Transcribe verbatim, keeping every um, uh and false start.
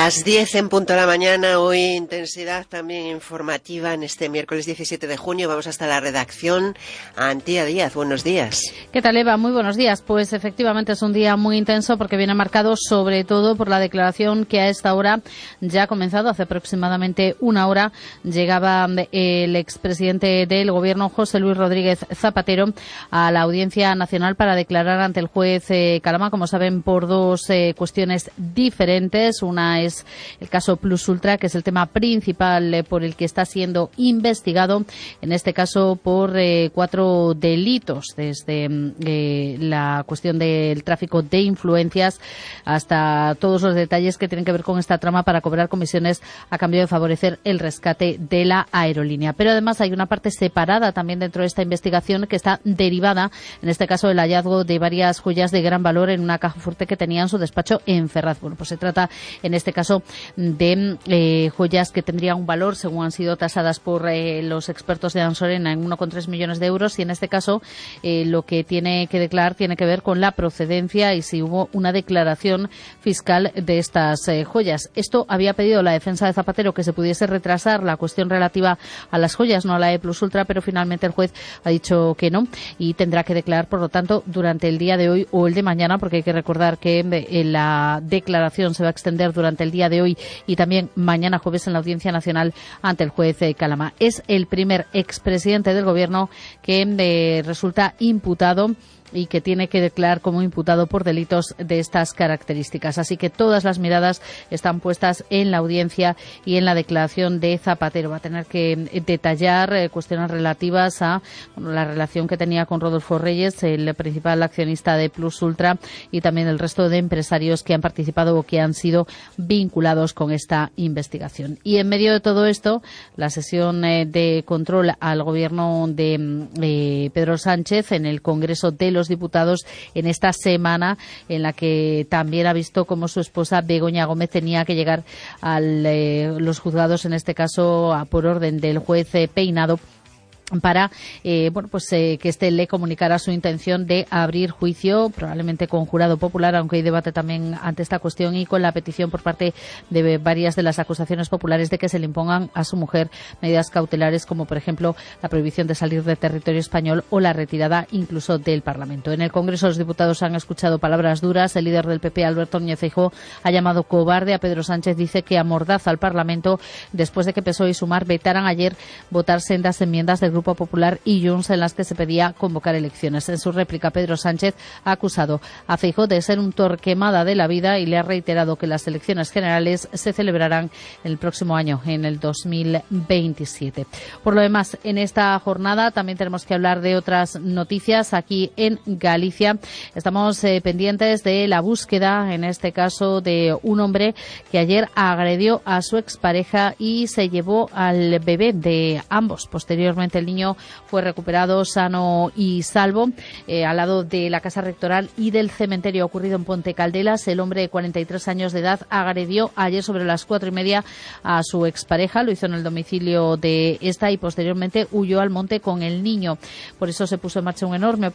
Las diez en punto de la mañana, hoy intensidad también informativa en este miércoles diecisiete de junio. Vamos hasta la redacción. Antía Díaz, buenos días. ¿Qué tal, Eva? Muy buenos días. Pues efectivamente es un día muy intenso porque viene marcado sobre todo por la declaración que a esta hora ya ha comenzado. Hace aproximadamente una hora llegaba el expresidente del Gobierno, José Luis Rodríguez Zapatero, a la Audiencia Nacional para declarar ante el juez eh, Calama, como saben, por dos eh, cuestiones diferentes. Una es el caso Plus Ultra, que es el tema principal eh, por el que está siendo investigado, en este caso por eh, cuatro delitos, desde eh, la cuestión del tráfico de influencias hasta todos los detalles que tienen que ver con esta trama para cobrar comisiones a cambio de favorecer el rescate de la aerolínea. Pero además hay una parte separada también dentro de esta investigación que está derivada, en este caso, del hallazgo de varias joyas de gran valor en una caja fuerte que tenía en su despacho en Ferraz. Bueno, pues se trata en este caso de eh, joyas que tendrían un valor, según han sido tasadas por eh, los expertos de Ansorena, en uno coma tres millones de euros, y en este caso eh, lo que tiene que declarar tiene que ver con la procedencia y si hubo una declaración fiscal de estas eh, joyas. Esto había pedido la defensa de Zapatero, que se pudiese retrasar la cuestión relativa a las joyas, no a la de Plus Ultra, pero finalmente el juez ha dicho que no y tendrá que declarar, por lo tanto, durante el día de hoy o el de mañana, porque hay que recordar que eh, la declaración se va a extender durante el día de hoy y también mañana jueves en la Audiencia Nacional ante el juez eh, Calama. Es el primer expresidente del Gobierno que eh, resulta imputado y que tiene que declarar como imputado por delitos de estas características. Así que todas las miradas están puestas en la audiencia y en la declaración de Zapatero. Va a tener que detallar eh, cuestiones relativas a bueno, la relación que tenía con Rodolfo Reyes, el principal accionista de Plus Ultra, y también el resto de empresarios que han participado o que han sido vinculados con esta investigación. Y en medio de todo esto, la sesión eh, de control al gobierno de eh, Pedro Sánchez en el Congreso de los los diputados en esta semana, en la que también ha visto cómo su esposa Begoña Gómez tenía que llegar a eh, los juzgados, en este caso a, por orden del juez eh, Peinado, para eh, bueno pues eh, que éste le comunicara su intención de abrir juicio, probablemente con jurado popular, aunque hay debate también ante esta cuestión, y con la petición por parte de varias de las acusaciones populares de que se le impongan a su mujer medidas cautelares, como por ejemplo la prohibición de salir del territorio español o la retirada incluso del Parlamento. En el Congreso los diputados han escuchado palabras duras. El líder del P P, Alberto Núñez Feijóo, ha llamado cobarde a Pedro Sánchez. Dice que amordaza al Parlamento después de que P S O E y Sumar vetaran ayer votar sendas enmiendas del Grupo Popular y Junts en las que se pedía convocar elecciones. En su réplica, Pedro Sánchez ha acusado a Feijóo de ser un torquemada de la vida y le ha reiterado que las elecciones generales se celebrarán el próximo año, en el dos mil veintisiete. Por lo demás, en esta jornada también tenemos que hablar de otras noticias. Aquí en Galicia estamos eh, pendientes de la búsqueda, en este caso, de un hombre que ayer agredió a su expareja y se llevó al bebé de ambos. Posteriormente, el niño fue recuperado sano y salvo eh, al lado de la Casa Rectoral y del cementerio. Ocurrido en Ponte Caldelas. El hombre de cuarenta y tres años de edad agredió ayer sobre las cuatro y media a su expareja. Lo hizo en el domicilio de esta y posteriormente huyó al monte con el niño. Por eso se puso en marcha un enorme